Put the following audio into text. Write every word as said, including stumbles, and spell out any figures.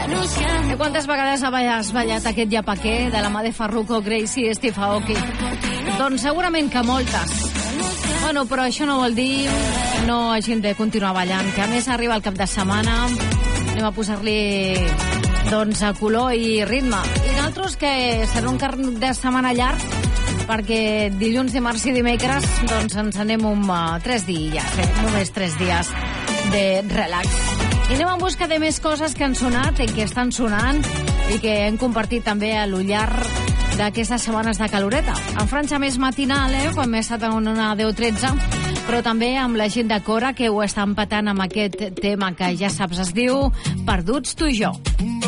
I quantes vegades has ballat aquest llapaquer de la mà de Farruko, Gracie i Steve Aoki? Doncs segurament que moltes. Bueno, però això no vol dir no hagin de continuar ballant, que a més arriba el cap de setmana, anem a posar-li doncs a color i ritme. I nosaltres que serà un cap de setmana llarg, perquè dilluns, dimarts i dimecres doncs ens anem un uh, tres dies, eh? només tres dies de relax. I anem en busca de més coses que han sonat i que estan sonant i que hem compartit també a lo llarg d'aquestes setmanes de caloreta. En franja més matinal, eh, quan hem estat en una deu tretze, però també amb la gent de Cora, que ho està empatant amb aquest tema que ja saps es diu Perduts tu i jo.